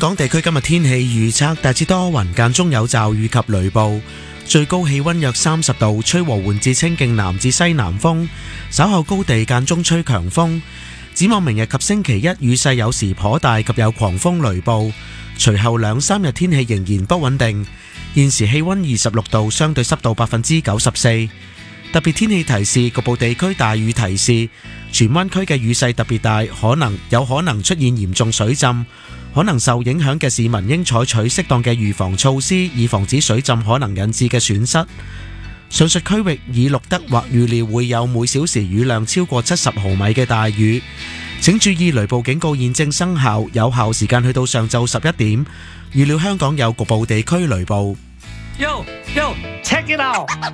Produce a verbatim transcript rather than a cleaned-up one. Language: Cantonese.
港地區今日天氣預測大致多雲，間中有驟雨及雷暴，最高氣溫約三十度，吹和緩至清勁南至西南風，稍後高地間中吹強風。展望明日及星期一雨勢有時頗大及有狂風雷暴，隨後兩三日天氣仍然不穩定。現時氣溫二十六度，相對濕度百分之九十四。特別天氣提示，局部地區大雨提示，荃灣區嘅雨勢特別大，可能有可能出現嚴重水浸，可能受影響嘅市民應採取適當嘅預防措施，以防止水浸可能引致嘅損失。上述區域已錄得或預料會有每小時雨量超過七十毫米嘅大雨，請注意雷暴警告現正生效，有效時間去到上晝十一點。預料香港有局部地區雷暴。 Yo, yo, check it out!